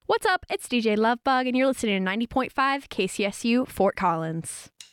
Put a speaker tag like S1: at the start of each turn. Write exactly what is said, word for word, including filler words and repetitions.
S1: What's up? It's D J Lovebug, and you're listening to ninety point five K C S U Fort Collins.